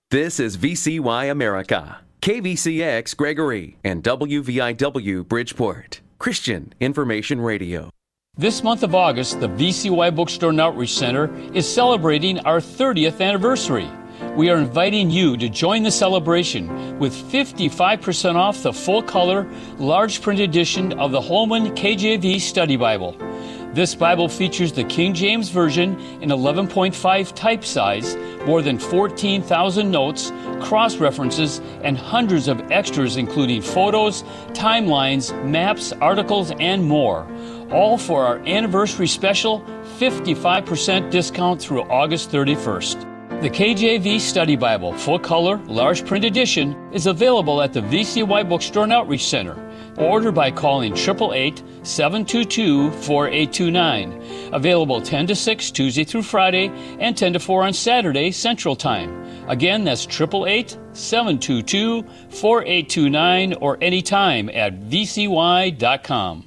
This is VCY America, KVCX Gregory, and WVIW Bridgeport, Christian Information Radio. This month of August, the VCY Bookstore and Outreach Center is celebrating our 30th anniversary. We are inviting you to join the celebration with 55% off the full-color, large print edition of the Holman KJV Study Bible. This Bible features the King James Version in 11.5 type size, more than 14,000 notes, cross-references, and hundreds of extras including photos, timelines, maps, articles, and more. All for our anniversary special 55% discount through August 31st. The KJV Study Bible, full color, large print edition, is available at the VCY Bookstore and Outreach Center. Order by calling 888-722-4829. Available 10 to 6 Tuesday through Friday and 10 to 4 on Saturday Central Time. Again, that's 888-722-4829 or anytime at vcy.com.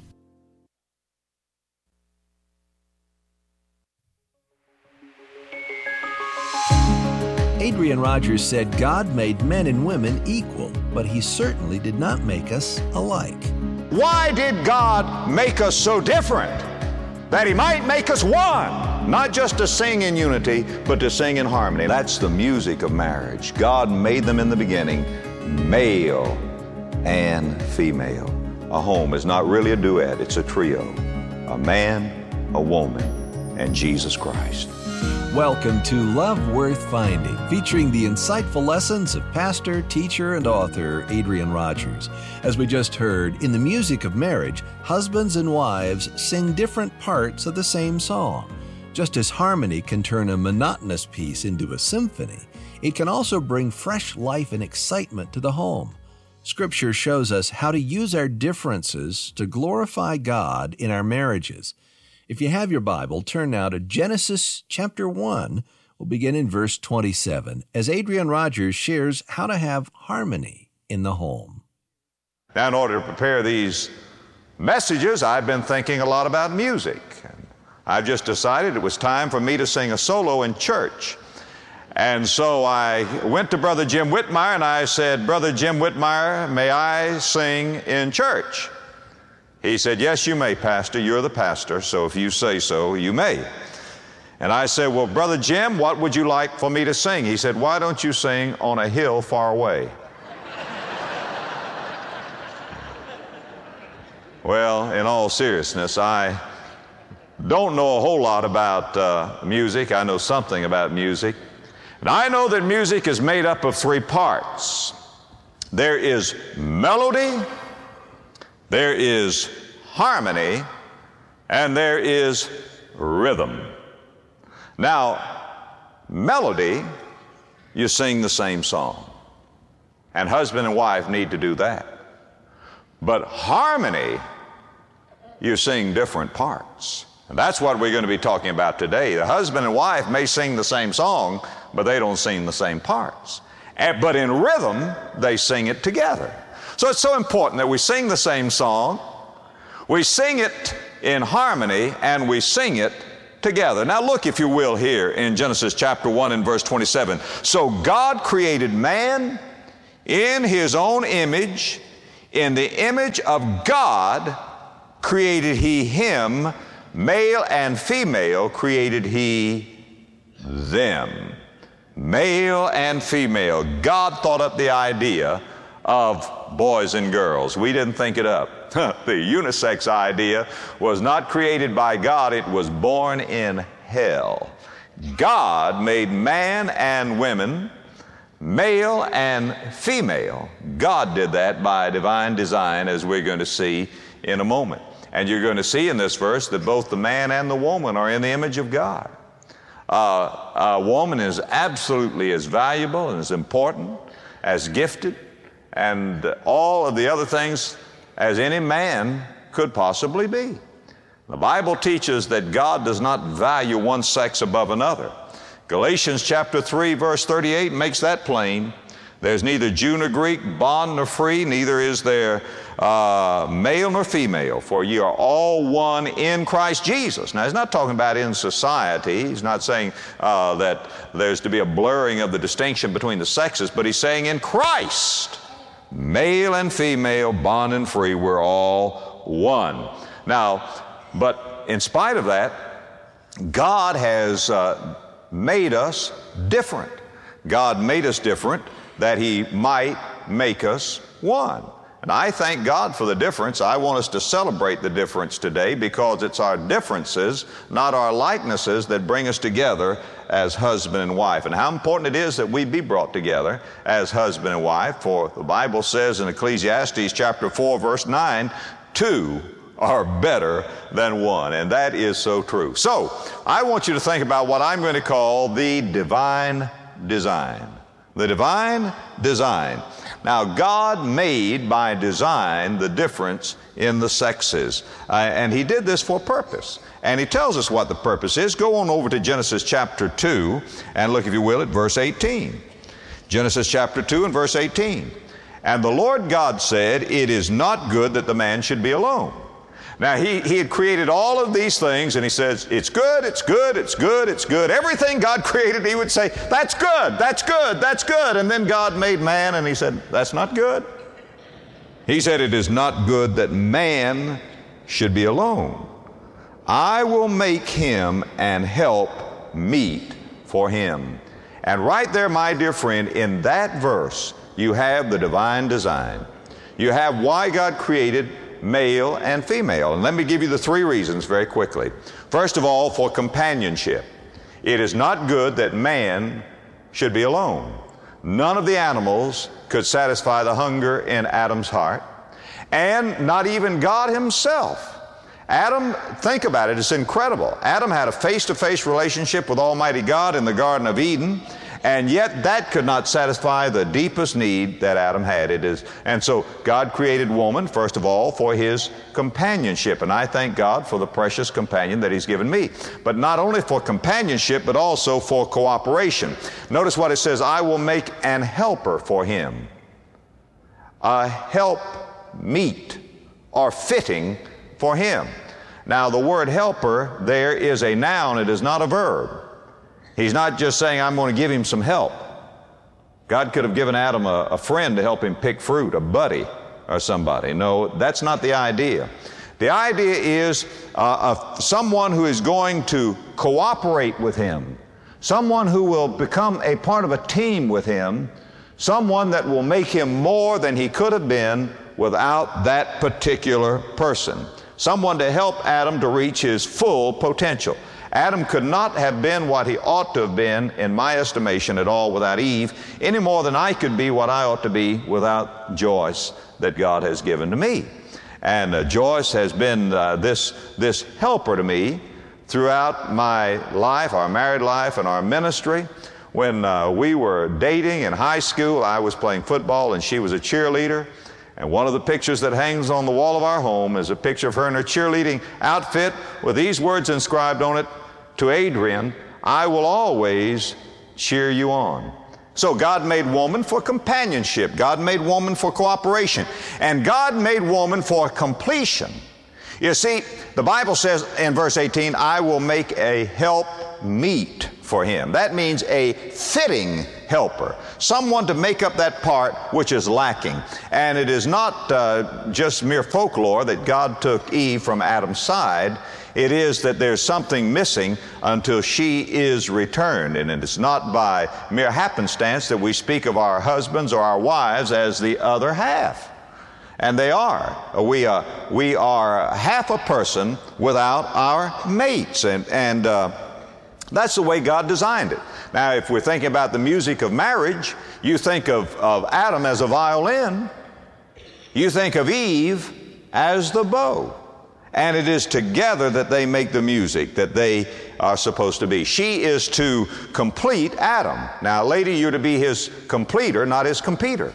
Adrian Rogers said God made men and women equal, but He certainly did not make us alike. Why did God make us so different? That He might make us one, not just to sing in unity, but to sing in harmony. That's the music of marriage. God made them in the beginning, male and female. A home is not really a duet, it's a trio. A man, a woman, and Jesus Christ. Welcome to Love Worth Finding, featuring the insightful lessons of pastor, teacher, and author Adrian Rogers. As we just heard, in the music of marriage, husbands and wives sing different parts of the same song. Just as harmony can turn a monotonous piece into a symphony, it can also bring fresh life and excitement to the home. Scripture shows us how to use our differences to glorify God in our marriages. If you have your Bible, turn now to Genesis chapter 1. We'll begin in verse 27, as Adrian Rogers shares how to have harmony in the home. Now, in order to prepare these messages, I've been thinking a lot about music. I've just decided it was time for me to sing a solo in church. And so I went to Brother Jim Whitmire and I said, Brother Jim Whitmire, may I sing in church? He said, yes, you may, Pastor. You're the pastor, so if you say so, you may. And I said, well, Brother Jim, what would you like for me to sing? He said, why don't you sing On a Hill Far Away? Well, in all seriousness, I don't know a whole lot about music. I know something about music. And I know that music is made up of three parts. There is melody, there is harmony, and there is rhythm. Now, melody, you sing the same song. And husband and wife need to do that. But harmony, you sing different parts. And that's what we're going to be talking about today. The husband and wife may sing the same song, but they don't sing the same parts. But in rhythm, they sing it together. So it's so important that we sing the same song, we sing it in harmony, and we sing it together. Now look, if you will, here in Genesis chapter 1 and verse 27. So God created man in His own image. In the image of God created He him, male and female created He them. Male and female. God thought up the idea of boys and girls. We didn't think it up. The unisex idea was not created by God, it was born in hell. God made man and women, male and female. God did that by divine design, as we're going to see in a moment. And you're going to see in this verse that both the man and the woman are in the image of God. A woman is absolutely as valuable and as important, as gifted, and all of the other things as any man could possibly be. The Bible teaches that God does not value one sex above another. Galatians chapter 3 verse 38 makes that plain, There's neither Jew nor Greek, bond nor free, neither is there male nor female, for ye are all one in Christ Jesus. Now, he's not talking about in society. He's not saying that there's to be a blurring of the distinction between the sexes, but he's saying in Christ, male and female, bond and free, we're all one. Now, but in spite of that, God has made us different. God made us different that He might make us one. And I thank God for the difference. I want us to celebrate the difference today, because it's our differences, not our likenesses, that bring us together as husband and wife. And how important it is that we be brought together as husband and wife. For the Bible says in Ecclesiastes chapter 4, verse 9, 2 are better than one. And that is so true. So I want you to think about what I'm going to call the divine design. The divine design. Now, God made by design the difference in the sexes. And He did this for a purpose. And He tells us what the purpose is. Go on over to Genesis chapter 2 and look, if you will, at verse 18. Genesis chapter 2 and verse 18. And the Lord God said, it is not good that the man should be alone. Now, he had created all of these things, and He says, it's good, it's good, it's good, it's good. Everything God created, He would say, that's good, that's good, that's good. And then God made man, and He said, that's not good. He said, it is not good that man should be alone. I will make him an help meet for him. And right there, my dear friend, in that verse, you have the divine design. You have why God created male and female. And let me give you the three reasons very quickly. First of all, for companionship. It is not good that man should be alone. None of the animals could satisfy the hunger in Adam's heart, and not even God Himself. Adam, think about it, it's incredible. Adam had a face-to-face relationship with Almighty God in the Garden of Eden, and yet that could not satisfy the deepest need that Adam had. And so God created woman, first of all, for his companionship. And I thank God for the precious companion that He's given me. But not only for companionship, but also for cooperation. Notice what it says, I will make an helper for him. A help meet or fitting for him. Now, the word helper there is a noun, it is not a verb. He's not just saying, I'm going to give him some help. God could have given Adam a friend to help him pick fruit, a buddy or somebody. No, that's not the idea. The idea is someone who is going to cooperate with him, someone who will become a part of a team with him, someone that will make him more than he could have been without that particular person, someone to help Adam to reach his full potential. Adam could not have been what he ought to have been, in my estimation, at all without Eve, any more than I could be what I ought to be without Joyce that God has given to me. And Joyce has been this helper to me throughout my life, our married life and our ministry. When we were dating in high school, I was playing football and she was a cheerleader. And one of the pictures that hangs on the wall of our home is a picture of her in her cheerleading outfit with these words inscribed on it, to Adrian, I will always cheer you on. So God made woman for companionship. God made woman for cooperation. And God made woman for completion. You see, the Bible says in verse 18, I will make a help meet for him. That means a fitting helper, someone to make up that part which is lacking. And it is not just mere folklore that God took Eve from Adam's side. It is that there's something missing until she is returned. And it's not by mere happenstance that we speak of our husbands or our wives as the other half. And they are. We are half a person without our mates. And that's the way God designed it. Now, if we're thinking about the music of marriage, you think of Adam as a violin. You think of Eve as the bow. And it is together that they make the music that they are supposed to be. She is to complete Adam. Now, lady, you're to be his completer, not his competitor.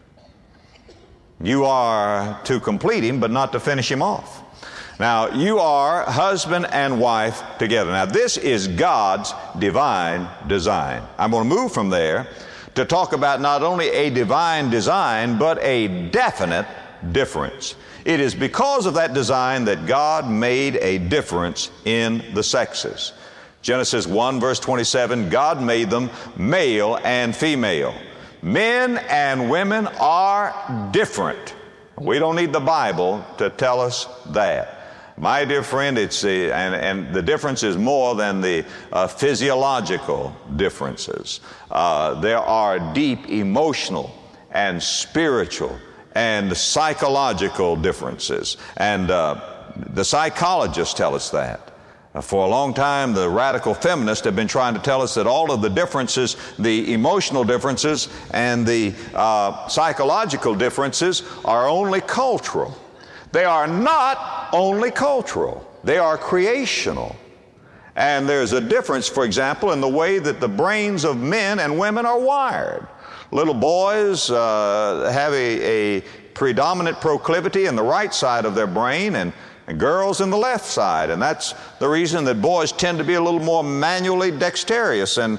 You are to complete him, but not to finish him off. Now, you are husband and wife together. Now, this is God's divine design. I'm going to move from there to talk about not only a divine design, but a definite difference. It is because of that design that God made a difference in the sexes. Genesis 1 verse 27, God made them male and female. Men and women are different. We don't need the Bible to tell us that. My dear friend, and the difference is more than the physiological differences. There are deep emotional and spiritual and psychological differences. And the psychologists tell us that. For a long time, the radical feminists have been trying to tell us that all of the differences, the emotional differences and the psychological differences are only cultural. They are not only cultural. They are creational. And there's a difference, for example, in the way that the brains of men and women are wired. Little boys have a predominant proclivity in the right side of their brain, and girls in the left side. And that's the reason that boys tend to be a little more manually dexterous, and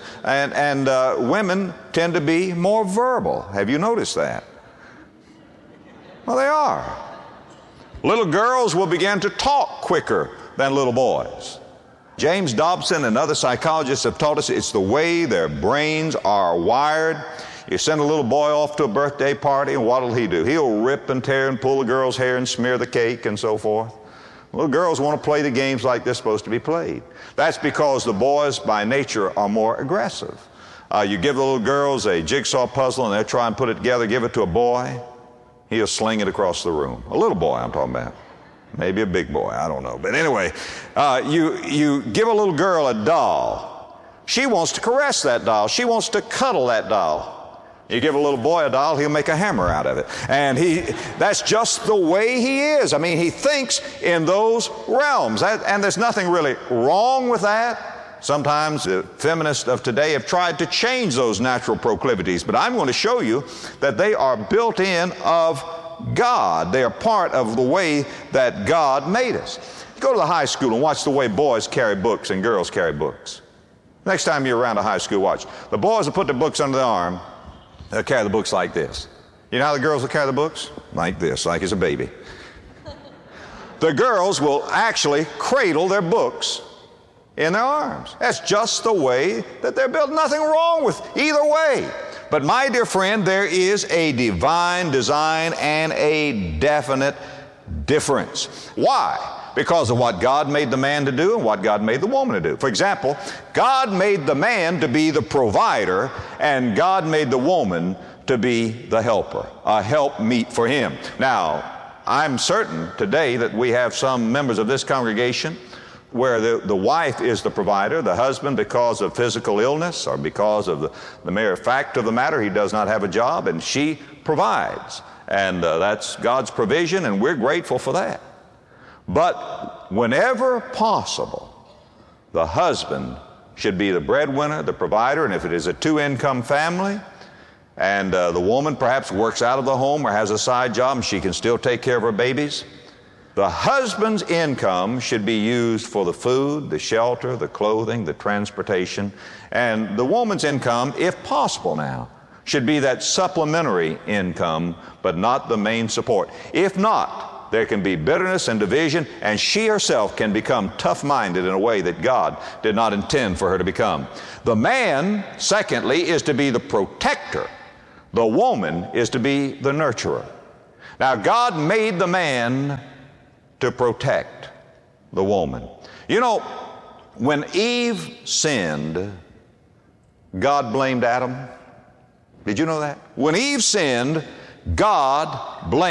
women tend to be more verbal. Have you noticed that? Well, they are. Little girls will begin to talk quicker than little boys. James Dobson and other psychologists have taught us it's the way their brains are wired. You send a little boy off to a birthday party, and what'll he do? He'll rip and tear and pull the girl's hair and smear the cake and so forth. Little girls want to play the games like they're supposed to be played. That's because the boys by nature are more aggressive. You give the little girls a jigsaw puzzle and they'll try and put it together, give it to a boy, he'll sling it across the room. A little boy I'm talking about. Maybe a big boy, I don't know. But anyway, you give a little girl a doll. She wants to caress that doll. She wants to cuddle that doll. You give a little boy a doll, he'll make a hammer out of it. And that's just the way he is. I mean, he thinks in those realms. And there's nothing really wrong with that. Sometimes the feminists of today have tried to change those natural proclivities, but I'm going to show you that they are built in of God. They are part of the way that God made us. Go to the high school and watch the way boys carry books and girls carry books. Next time you're around a high school, watch. The boys will put their books under their arm. They'll carry the books like this. You know how the girls will carry the books? Like this, like it's a baby. The girls will actually cradle their books in their arms. That's just the way that they're built. Nothing wrong with either way. But my dear friend, there is a divine design and a definite difference. Why? Because of what God made the man to do and what God made the woman to do. For example, God made the man to be the provider, and God made the woman to be the helper, a helpmeet for him. Now, I'm certain today that we have some members of this congregation where the wife is the provider, the husband, because of physical illness or because of the mere fact of the matter, he does not have a job, and she provides. And that's God's provision, and we're grateful for that. But whenever possible, the husband should be the breadwinner, the provider, and if it is a two-income family, and the woman perhaps works out of the home or has a side job and she can still take care of her babies, the husband's income should be used for the food, the shelter, the clothing, the transportation, and the woman's income, if possible now, should be that supplementary income, but not the main support. If not, there can be bitterness and division, and she herself can become tough-minded in a way that God did not intend for her to become. The man, secondly, is to be the protector. The woman is to be the nurturer. Now, God made the man to protect the woman. You know, when Eve sinned, God blamed Adam. Did you know that? When Eve sinned, God blamed